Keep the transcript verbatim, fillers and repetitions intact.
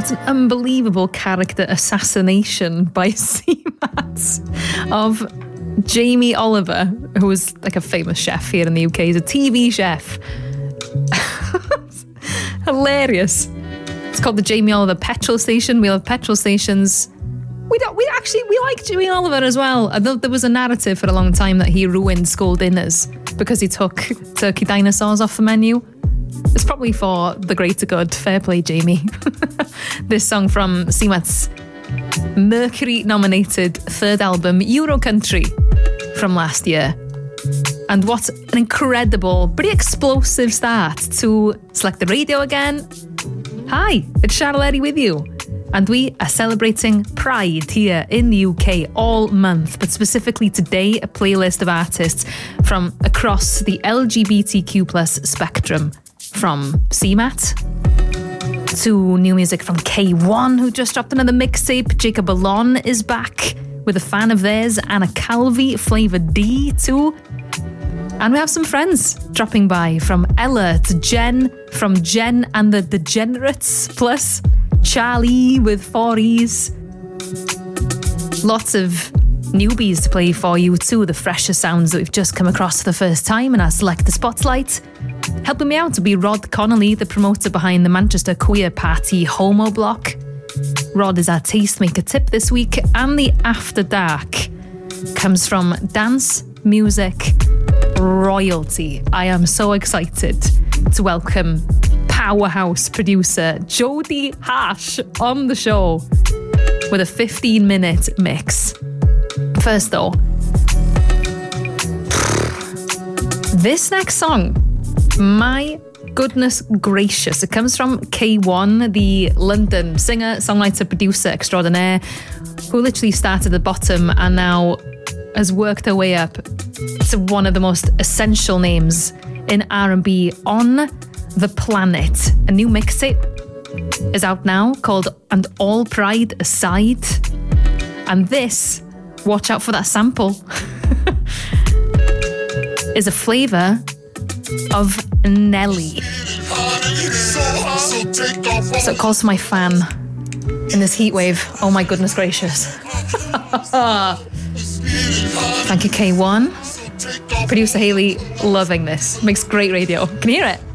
That's an unbelievable character assassination by C MAT of Jamie Oliver, who was like a famous chef here in the U K. He's a T V chef. Hilarious. It's called the Jamie Oliver petrol station. We love petrol stations. We don't. We actually we like Jamie Oliver as well. I thought there was a narrative for a long time that he ruined school dinners because he took turkey dinosaurs off the menu. It's probably for the greater good. Fair play, Jamie. This song from C MAT's Mercury-nominated third album, Euro Country, from last year. And what an incredible, pretty explosive start to Select the Radio again. Hi, it's Charlotte Eddy with you. And we are celebrating Pride here in the U K all month, but specifically today, a playlist of artists from across the L G B T Q plus spectrum, from C MAT to new music from K one, who just dropped another mixtape. Jacob Elon is back with a fan of theirs, Anna Calvi, Flavor D too. And we have some friends dropping by, from Ella to Jen, from Jen and the Degenerates, plus Charlie with four E's. Lots of newbies to play for you too, the fresher sounds that we've just come across for the first time in our Select the Spotlight. Helping me out to be Rod Connolly, the promoter behind the Manchester Queer Party Homo Block. Rod is our tastemaker tip this week, and the After Dark comes from dance music royalty. I am so excited to welcome powerhouse producer Jody Hash on the show with a fifteen minute mix. First though, this next song, my goodness gracious, it comes from K one, the London singer, songwriter, producer extraordinaire, who literally started at the bottom and now has worked her way up to one of the most essential names in R and B on the planet. A new mixtape is out now called And All Pride Aside. And this, watch out for that sample, is a flavour of Nelly. So it calls to my fan in this heat wave. Oh my goodness gracious. Thank you, K one. Producer Haley, loving this. Makes great radio. Can you hear it?